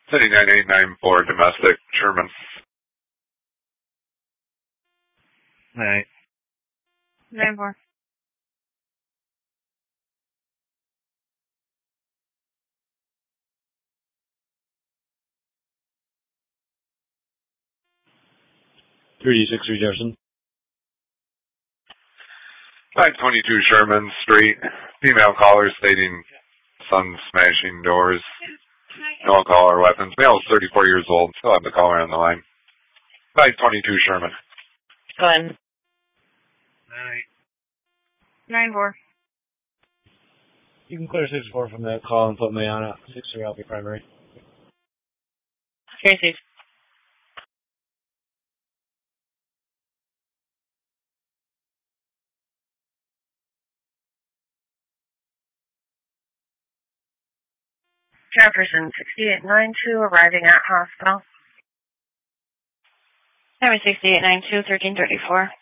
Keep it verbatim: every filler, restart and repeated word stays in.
City nine eight nine four, domestic, Sherman. Alright. nine four. three six three Jefferson. five twenty-two Sherman Street. Female caller stating son smashing doors. No call or weapons. Male is thirty-four years old. Still have the caller on the line. five twenty-two Sherman. Go ahead. Alright. nine four. You can clear six four from that call and put me on it. six three, I'll be primary. Okay, Steve. Jefferson, sixty-eight ninety-two, arriving at hospital. Number sixty-eight ninety-two, thirteen thirty-four.